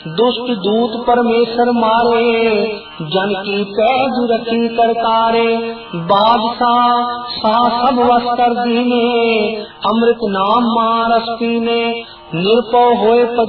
दुष्ट दूत परमेश्वर मारे, जन की पैज रखी करतारे। बादशाह सा सब वस्त्र दीने, अमृत नाम मारस पीने। निरपौ होए